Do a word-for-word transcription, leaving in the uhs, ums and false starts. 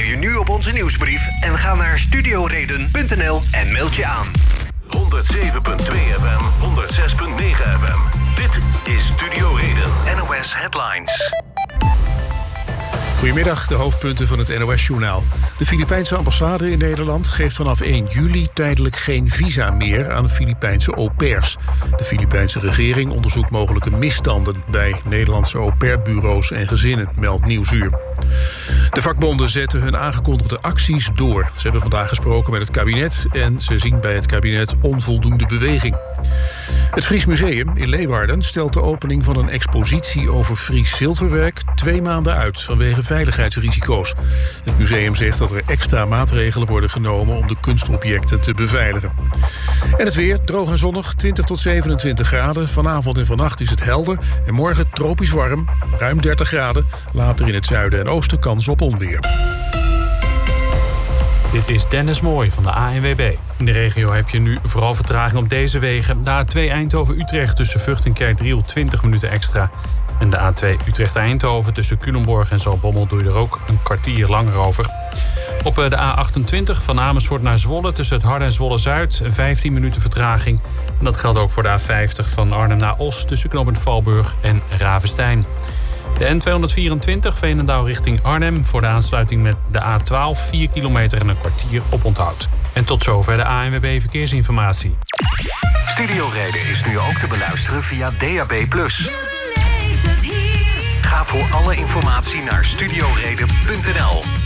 je nu op onze nieuwsbrief en ga naar studioreden punt n l en meld je aan. honderdzeven komma twee F M, honderdzes komma negen F M. Dit is Studio Reden. N O S Headlines. Goedemiddag, de hoofdpunten van het N O S-journaal. De Filipijnse ambassade in Nederland geeft vanaf één juli tijdelijk geen visa meer aan Filipijnse au pairs. De Filipijnse regering onderzoekt mogelijke misstanden bij Nederlandse au pair-bureaus en gezinnen, meldt Nieuwsuur. De vakbonden zetten hun aangekondigde acties door. Ze hebben vandaag gesproken met het kabinet en ze zien bij het kabinet onvoldoende beweging. Het Fries Museum in Leeuwarden stelt de opening van een expositie over Fries zilverwerk twee maanden uit vanwege veiligheidsrisico's. Het museum zegt dat er extra maatregelen worden genomen om de kunstobjecten te beveiligen. En het weer, droog en zonnig, twintig tot zevenentwintig graden. Vanavond en vannacht is het helder en morgen tropisch warm, ruim dertig graden. Later in het zuiden en oosten kans op onweer. Dit is Dennis Mooij van de A N W B. In de regio heb je nu vooral vertraging op deze wegen. De A twee Eindhoven-Utrecht tussen Vught en Kerkdriel twintig minuten extra. En de A twee Utrecht-Eindhoven tussen Culemborg en Zaltbommel doe je er ook een kwartier langer over. Op de A achtentwintig van Amersfoort naar Zwolle tussen het Harde en Zwolle-Zuid vijftien minuten vertraging. En dat geldt ook voor de A vijftig van Arnhem naar Os tussen knooppunt Valburg en Ravenstein. De N tweehonderdvierentwintig Veenendaal richting Arnhem voor de aansluiting met de A twaalf vier kilometer en een kwartier op onthoud. En tot zover de A N W B Verkeersinformatie. Studio Reden is nu ook te beluisteren via D A B plus. Ga voor alle informatie naar studioreden punt n l.